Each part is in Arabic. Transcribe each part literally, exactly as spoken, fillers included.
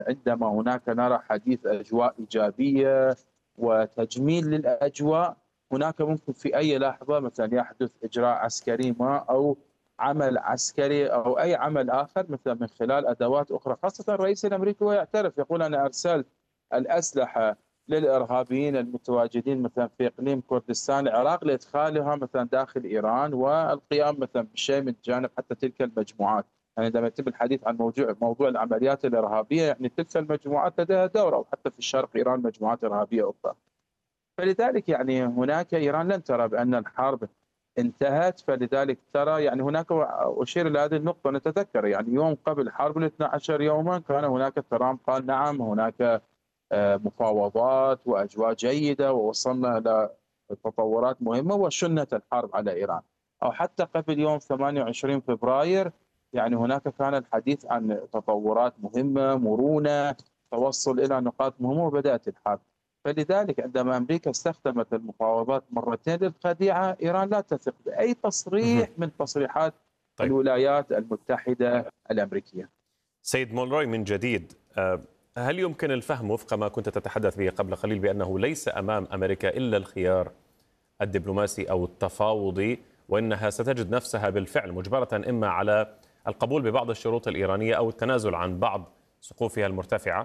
عندما هناك نرى حديث أجواء إيجابية وتجميل للأجواء، هناك ممكن في أي لحظة مثلا يحدث إجراء عسكري ما أو عمل عسكري أو أي عمل آخر مثلا من خلال أدوات أخرى. خاصة الرئيس الأمريكي هو يعترف، يقول أنا أرسلت الأسلحة للإرهابيين المتواجدين مثلا في إقليم كردستان العراق لإدخالها مثلا داخل إيران والقيام مثلا بشيء من جانب حتى تلك المجموعات. يعني عندما يتم الحديث عن موضوع موضوع العمليات الإرهابية، يعني تلك المجموعات لديها دور، أو حتى في الشرق إيران مجموعات إرهابية أخرى. فلذلك يعني هناك إيران لن ترى بأن الحرب انتهت، فلذلك ترى يعني هناك، أشير إلى هذه النقطة، نتذكر يعني يوم قبل حرب الاثنى عشر يوما كان هناك ترامب قال نعم هناك مفاوضات وأجواء جيدة ووصلنا إلى تطورات مهمة وشنت الحرب على إيران. أو حتى قبل يوم ثمانية وعشرين فبراير يعني هناك كان الحديث عن تطورات مهمة، مرونة، توصل إلى نقاط مهمة وبدأت الحرب. فلذلك عندما أمريكا استخدمت المفاوضات مرتين للخديعة، إيران لا تثق بأي تصريح من تصريحات طيب. الولايات المتحدة الأمريكية. سيد مولروي من جديد، هل يمكن الفهم وفق ما كنت تتحدث به قبل قليل بأنه ليس أمام أمريكا إلا الخيار الدبلوماسي أو التفاوضي، وإنها ستجد نفسها بالفعل مجبرة إما على القبول ببعض الشروط الإيرانية أو التنازل عن بعض سقوفها المرتفعة؟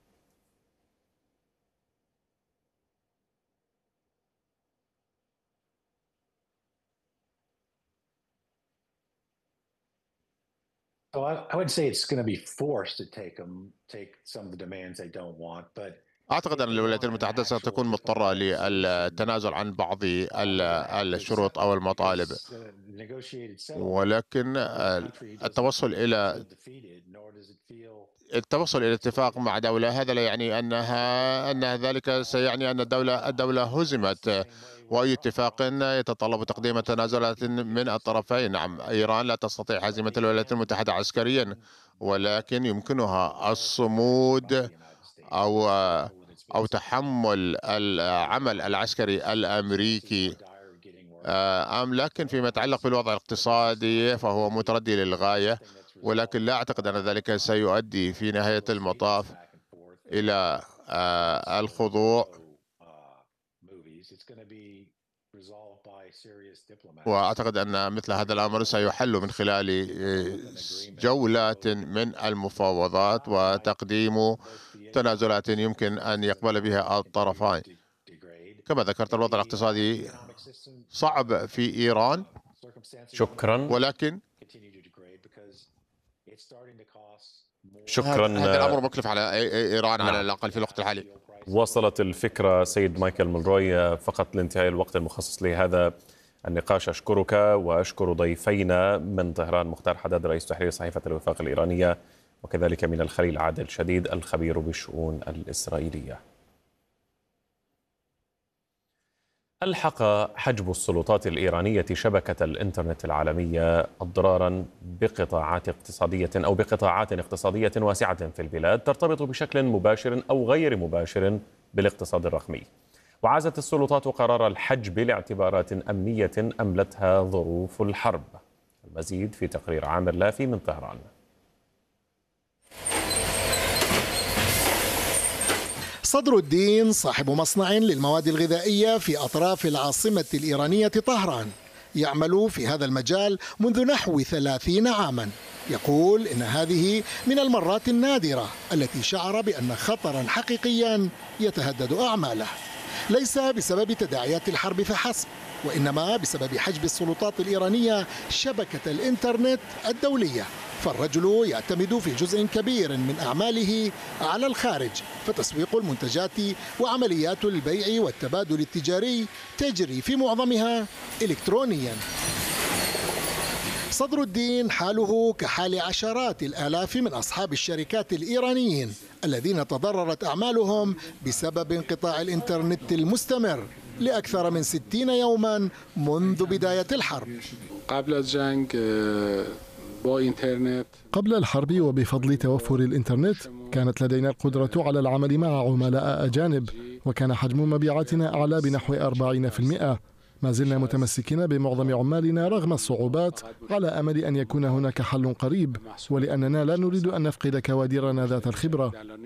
أعتقد أن الولايات المتحدة ستكون مضطرة للتنازل عن بعض الشروط أو المطالب، ولكن التوصل إلى التوصل إلى اتفاق مع دولة هذا لا يعني أنها أن ذلك سيعني أن الدولة الدولة هزمت، وأي اتفاق يتطلب تقديم تنازلات من الطرفين. نعم، إيران لا تستطيع هزيمة الولايات المتحدة عسكريا، ولكن يمكنها الصمود أو أو تحمل العمل العسكري الأمريكي. أم لكن فيما يتعلق بالوضع الاقتصادي فهو متردي للغاية، ولكن لا أعتقد أن ذلك سيؤدي في نهاية المطاف إلى الخضوع، وأعتقد أن مثل هذا الأمر سيحل من خلال جولات من المفاوضات وتقديم تنازلات يمكن أن يقبل بها الطرفان. كما ذكرت الوضع الاقتصادي صعب في إيران، شكرا ولكن شكرا هذا الأمر مكلف على إيران على الأقل في الوقت الحالي. وصلت الفكرة سيد مايكل مولروي. فقط لانتهاء الوقت المخصص لهذا النقاش أشكرك وأشكر ضيفينا من طهران مختار حداد رئيس تحرير صحيفة الوفاق الإيرانية، وكذلك من الخليل عادل شديد الخبير بالشؤون الإسرائيلية. ألحق حجب السلطات الإيرانية شبكة الإنترنت العالمية أضرارا بقطاعات اقتصادية أو بقطاعات اقتصادية واسعة في البلاد ترتبط بشكل مباشر أو غير مباشر بالاقتصاد الرقمي. وعازت السلطات قرار الحجب لاعتبارات أمنية أملتها ظروف الحرب. المزيد في تقرير عامر لافي من طهران. صدر الدين صاحب مصنع للمواد الغذائية في أطراف العاصمة الإيرانية طهران، يعمل في هذا المجال منذ نحو ثلاثين عاما. يقول إن هذه من المرات النادرة التي شعر بأن خطرا حقيقيا يتهدد أعماله، ليس بسبب تداعيات الحرب فحسب، وإنما بسبب حجب السلطات الإيرانية شبكة الإنترنت الدولية. فالرجل يعتمد في جزء كبير من أعماله على الخارج، فتسويق المنتجات وعمليات البيع والتبادل التجاري تجري في معظمها إلكترونيا. صدر الدين حاله كحال عشرات الآلاف من أصحاب الشركات الإيرانيين الذين تضررت أعمالهم بسبب انقطاع الإنترنت المستمر لأكثر من ستين يوما منذ بداية الحرب. قبل الجنگ قبل الحرب وبفضل توفر الإنترنت كانت لدينا القدرة على العمل مع عملاء أجانب، وكان حجم مبيعاتنا أعلى بنحو أربعين بالمئة. ما زلنا متمسكين بمعظم عمالنا رغم الصعوبات، على أمل أن يكون هناك حل قريب، ولأننا لا نريد أن نفقد كوادرنا ذات الخبرة.